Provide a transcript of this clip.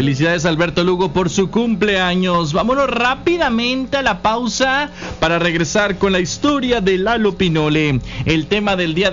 Felicidades a Alberto Lugo por su cumpleaños. Vámonos rápidamente a la pausa para regresar con la historia de Lalo Pinole. El tema del día